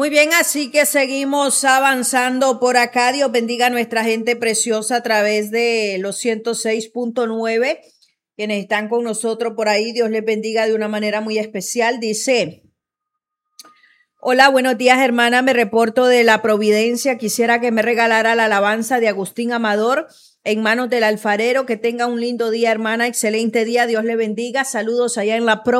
Muy bien, así que seguimos avanzando por acá. Dios bendiga a nuestra gente preciosa a través de los 106.9, quienes están con nosotros por ahí. Dios les bendiga de una manera muy especial. Dice: hola, buenos días, hermana. Me reporto de la Providencia. Quisiera que me regalara la alabanza de Agustín Amador, En manos del alfarero. Que tenga un lindo día, hermana. Excelente día. Dios le bendiga. Saludos allá en la